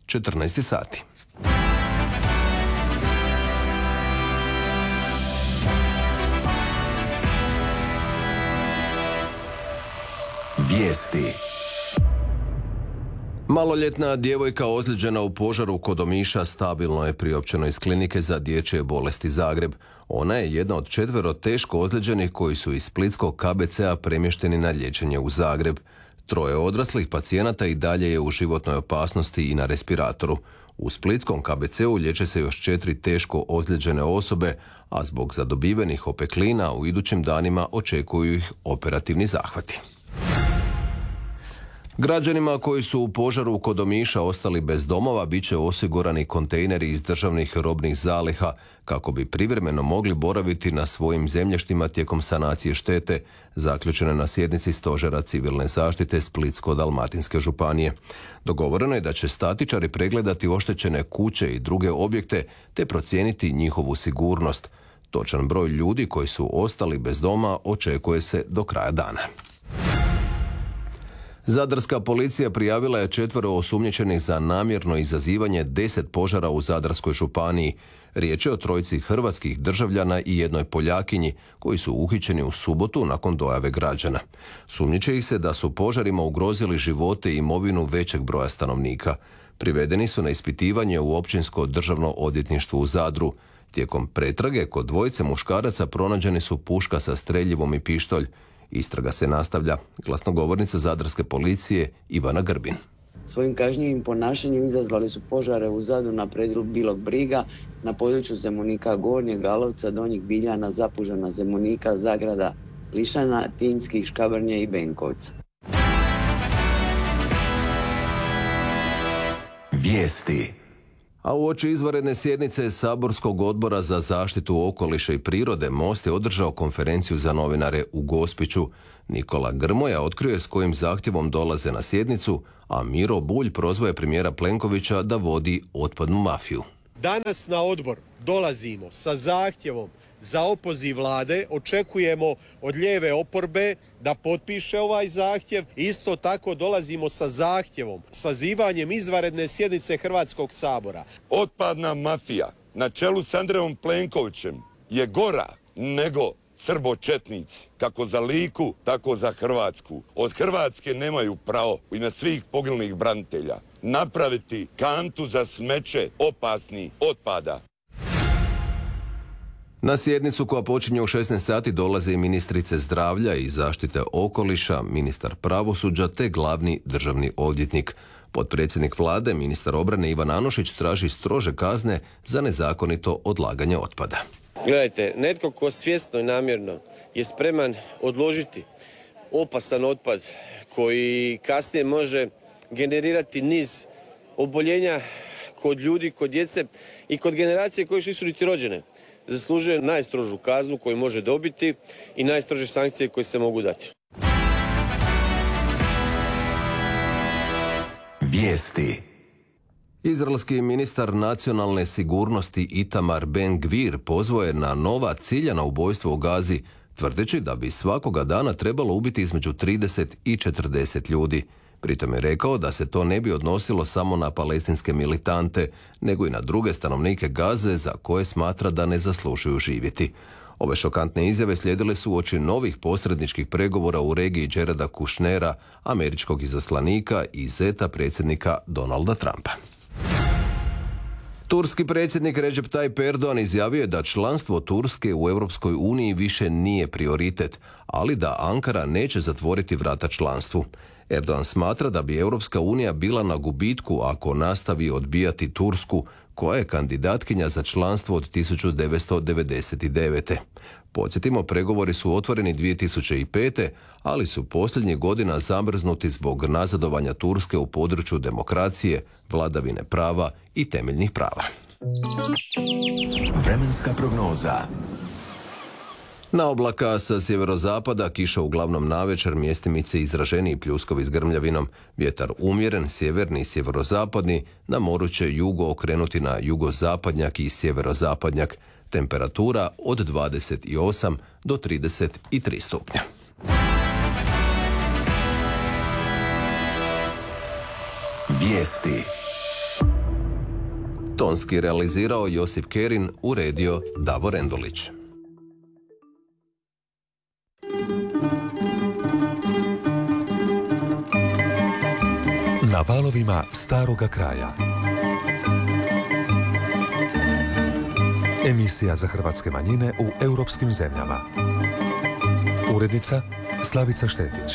14 sati. Vijesti. Maloljetna djevojka ozlijeđena u požaru kod Omiša stabilno je priopćeno iz klinike za dječje bolesti Zagreb. Ona je jedna od 4 teško ozlijeđenih koji su iz splitskog KBC-a premješteni na liječenje u Zagreb. 3 odraslih pacijenata i dalje je u životnoj opasnosti i na respiratoru. U splitskom KBC-u liječe se još 4 teško ozlijeđene osobe, a zbog zadobivenih opeklina u idućim danima očekuju ih operativni zahvati. Građanima koji su u požaru kod Omiša ostali bez domova bit će osigurani kontejneri iz državnih robnih zaliha kako bi privremeno mogli boraviti na svojim zemljištima tijekom sanacije štete, zaključene na sjednici Stožera civilne zaštite Splitsko-dalmatinske županije. Dogovoreno je da će statičari pregledati oštećene kuće i druge objekte te procijeniti njihovu sigurnost. Točan broj ljudi koji su ostali bez doma očekuje se do kraja dana. Zadarska policija prijavila je 4 osumnjičenih za namjerno izazivanje 10 požara u Zadarskoj županiji. Riječ je o 3 hrvatskih državljana i 1 Poljakinji koji su uhićeni u subotu nakon dojave građana. Sumnjiče ih se da su požarima ugrozili živote i imovinu većeg broja stanovnika. Privedeni su na ispitivanje u Općinsko državno odvjetništvo u Zadru. Tijekom pretrage kod 2 muškaraca pronađeni su puška sa streljivom i pištolj. Istraga se nastavlja. Glasnogovornica Zadarske policije Ivana Grbin. Svojim kažnjivim ponašanjem izazvali su požare u Zadru na predjelu Bilog Briga, na području Zemunika Gornjeg, Galovca, Donjih Biljana, Zapužana, Zemunika, Zagrada, Lišana, Tinjskih, Škabrnje i Benkovca. Vijesti. A uoči izvanredne sjednice Saborskog odbora za zaštitu okoliša i prirode Most je održao konferenciju za novinare u Gospiću. Nikola Grmoja otkrio je s kojim zahtjevom dolaze na sjednicu, a Miro Bulj prozvao je premijera Plenkovića da vodi otpadnu mafiju. Danas na odbor dolazimo sa zahtjevom za opoziv vlade, očekujemo od lijeve oporbe da potpiše ovaj zahtjev. Isto tako dolazimo sa zahtjevom, sazivanjem izvanredne sjednice Hrvatskog sabora. Otpadna mafija na čelu s Andrejom Plenkovićem je gora nego srbočetnici, kako za Liku, tako za Hrvatsku. Od Hrvatske nemaju pravo, u ime svih poginulih branitelja, napraviti kantu za smeće opasnih otpada. Na sjednicu koja počinje u 16 sati dolaze i ministrice zdravlja i zaštite okoliša, ministar pravosuđa te glavni državni odvjetnik. Potpredsjednik vlade, ministar obrane Ivan Anušić traži strože kazne za nezakonito odlaganje otpada. Gledajte, netko ko svjesno i namjerno je spreman odložiti opasan otpad koji kasnije može generirati niz oboljenja kod ljudi, kod djece i kod generacije koje još nisu niti rođene, zaslužuje najstrožu kaznu koju može dobiti i najstrože sankcije koje se mogu dati. Vijesti. Izraelski ministar nacionalne sigurnosti Itamar Ben-Gvir pozvao je na nova ciljana ubojstva u Gazi, tvrdeći da bi svakoga dana trebalo ubiti između 30 i 40 ljudi. Pritom je rekao da se to ne bi odnosilo samo na palestinske militante, nego i na druge stanovnike Gaze za koje smatra da ne zaslužuju živjeti. Ove šokantne izjave slijedile su uoči novih posredničkih pregovora u regiji Jareda Kushnera, američkog izaslanika i zeta predsjednika Donalda Trumpa. Turski predsjednik Recep Tayyip Erdogan izjavio je da članstvo Turske u Europskoj uniji više nije prioritet, ali da Ankara neće zatvoriti vrata članstvu. Erdogan smatra da bi Europska unija bila na gubitku ako nastavi odbijati Tursku, koja je kandidatkinja za članstvo od 1999. Podsjetimo, pregovori su otvoreni 2005. ali su posljednjih godina zamrznuti zbog nazadovanja Turske u području demokracije, vladavine prava i temeljnih prava. Vremenska prognoza. Na oblaka sa sjeverozapada, kiša uglavnom navečer, mjestimice izraženiji pljuskovi s grmljavinom, vjetar umjeren, sjeverni i sjeverozapadni, na moru će jugo okrenuti na jugozapadnjak i sjeverozapadnjak, temperatura od 28 do 33 stupnja. Vijesti. Tonski realizirao Josip Kerin, uredio Davor Endulić. Na valovima staroga kraja. Emisija za hrvatske manjine u europskim zemljama. Urednica Slavica Štefić.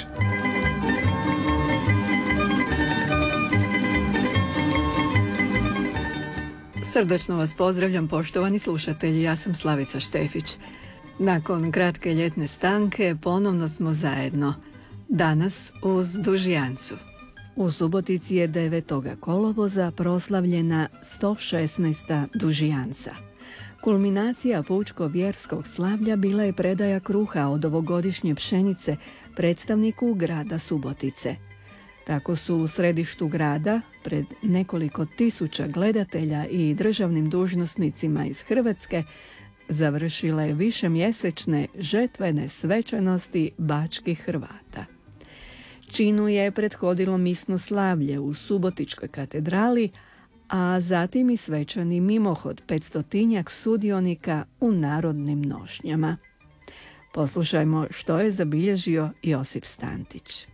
Srdačno vas pozdravljam, poštovani slušatelji, ja sam Slavica Štefić. Nakon kratke ljetne stanke ponovno smo zajedno. Danas uz Dužjancu. U Subotici je 9. kolovoza proslavljena 116. Dužjanca. Kulminacija pučko-vjerskog slavlja bila je predaja kruha od ovogodišnje pšenice predstavniku grada Subotice. Tako su u središtu grada, pred nekoliko tisuća gledatelja i državnim dužnosnicima iz Hrvatske, završile višemjesečne žetvene svečanosti bačkih Hrvata. Činu je prethodilo misno slavlje u Subotičkoj katedrali, a zatim i svečani mimohod 500-tinjak sudionika u narodnim nošnjama. Poslušajmo što je zabilježio Josip Stantić.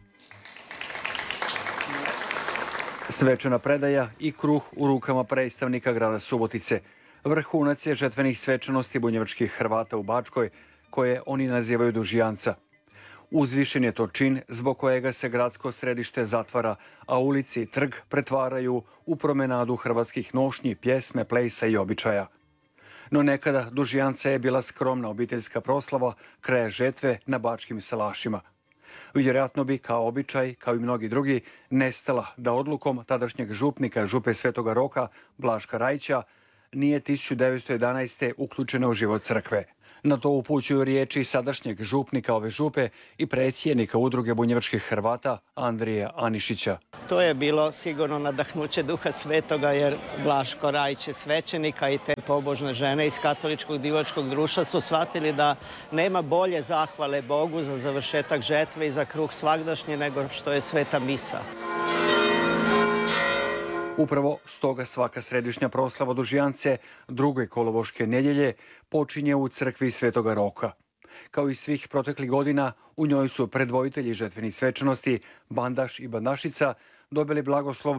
Svečana predaja i kruh u rukama predstavnika grada Subotice. Vrhunac je žetvenih svečanosti bunjevačkih Hrvata u Bačkoj, koje oni nazivaju Dužjanca. Uzvišen je to čin zbog kojega se gradsko središte zatvara, a ulici i trg pretvaraju u promenadu hrvatskih nošnji, pjesme, plesa i običaja. No nekada Dužjanca je bila skromna obiteljska proslava kraja žetve na bačkim salašima. Vjerojatno bi, kao običaj, kao i mnogi drugi, nestala da odlukom tadašnjeg župnika župe Svetoga Roka, Blaška Rajića, nije 1911. uključena u život crkve. Na to upućuju riječi sadašnjeg župnika ove župe i predsjednika udruge bunjevačkih Hrvata Andrija Anišića. To je bilo sigurno nadahnuće Duha Svetoga, jer Blaško Rajić je svećenika i te pobožne žene iz katoličkog divačkog društva su shvatili da nema bolje zahvale Bogu za završetak žetve i za kruh svagdašnji nego što je sveta misa. Upravo stoga svaka središnja proslava Dužjance druge kolovoške nedjelje počinje u crkvi Svetoga Roka. Kao i svih proteklih godina, u njoj su predvoditelji žetvenih svečanosti, Bandaš i Bandašica, dobili blagoslov